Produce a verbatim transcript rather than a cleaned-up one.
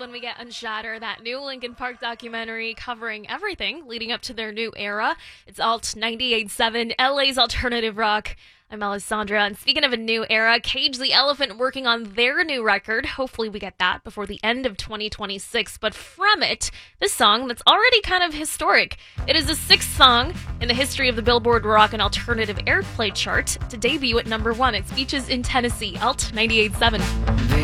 when we get Unshatter, that new Linkin Park documentary covering everything leading up to their new era. It's Alt ninety-eight point seven, L A's alternative rock. I'm Alessandra, and speaking of a new era, Cage the Elephant working on their new record. Hopefully we get that before the end of twenty twenty-six, but from it, this song that's already kind of historic. It is the sixth song in the history of the Billboard Rock and Alternative Airplay chart to debut at number one. It's Beaches in Tennessee, Alt ninety-eight point seven.